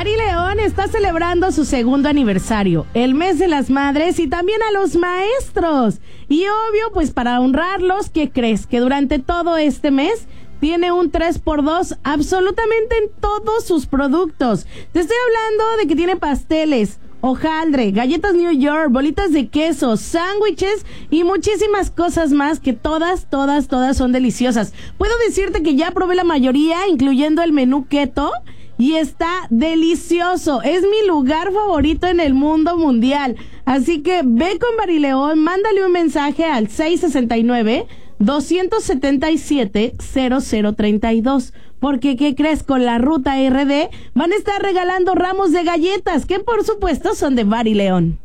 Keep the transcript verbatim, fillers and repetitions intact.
Barileón está celebrando su segundo aniversario, el mes de las madres y también a los maestros. Y obvio, pues para honrarlos, ¿qué crees? Que durante todo este mes tiene un tres por dos absolutamente en todos sus productos. Te estoy hablando de que tiene pasteles, hojaldre, galletas New York, bolitas de queso, sándwiches y muchísimas cosas más que todas, todas, todas son deliciosas. Puedo decirte que ya probé la mayoría, incluyendo el menú keto, y está delicioso. Es mi lugar favorito en el mundo mundial. Así que ve con Barileón, mándale un mensaje al seis sesenta y nueve, doscientos setenta y siete, cero cero treinta y dos. Porque, ¿qué crees? Con la ruta R D van a estar regalando ramos de galletas, que por supuesto son de Barileón.